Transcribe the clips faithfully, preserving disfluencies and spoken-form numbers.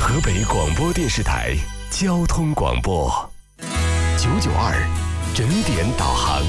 河北广播电视台交通广播九九二整点导航。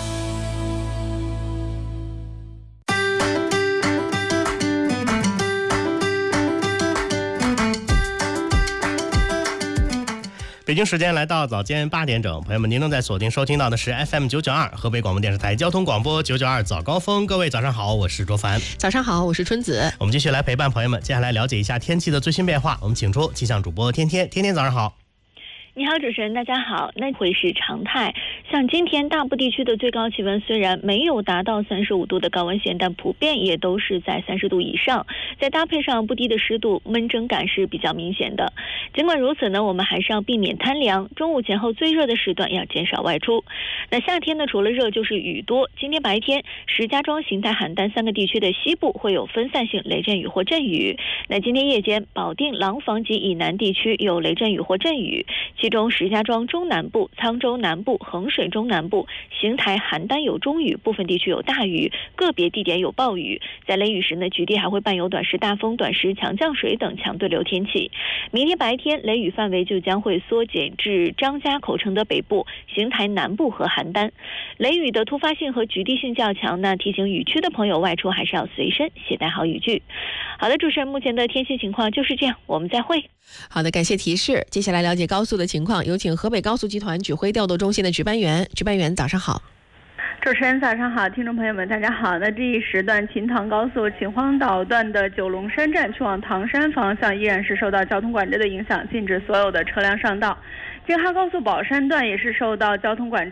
北京时间来到早间八点整，朋友们，您正在锁定收听到的是 F M 九九二河北广播电视台交通广播九九二早高峰。各位早上好，我是卓凡。 早上好，我是春子。 我们继续来陪伴朋友们，接下来了解一下天气的最新变化。我们请出气象主播天天，天天早上好。 你好，主持人，大家好。那会是常态，像今天大部地区的最高气温虽然没有达到三十五度的高温线，但普遍也都是在三十度以上，再搭配上不低的湿度，闷蒸感是比较明显的。尽管如此呢，我们还是要避免贪凉，中午前后最热的时段要减少外出。那夏天呢，除了热就是雨多。今天白天，石家庄、邢台、邯郸三个地区的西部会有分散性雷阵雨或阵雨。那今天夜间，保定、廊坊及以南地区有雷阵雨或阵雨。其中石家庄中南部、沧州南部、衡水中南部、邢台、邯郸有中雨，部分地区有大雨，个别地点有暴雨。在雷雨时呢，局地还会伴有短时大风、短时强降水等强对流天气。明天白天雷雨范围就将会缩减至张家口城的北部、邢台南部和邯郸。雷雨的突发性和局地性较强，那提醒雨区的朋友外出还是要随身携带好雨具。好的，主持人，目前的天气情况就是这样，我们再会。 好的，感谢提示。接下来了解高速的情况，有请河北高速集团指挥调度中心的值班员。值班员早上好。 主持人早上好，听众朋友们大家好。那这一时段秦唐高速秦皇岛段的九龙山站去往唐山方向依然是受到交通管制的影响，禁止所有的车辆上道。京哈高速宝山段也是受到交通管制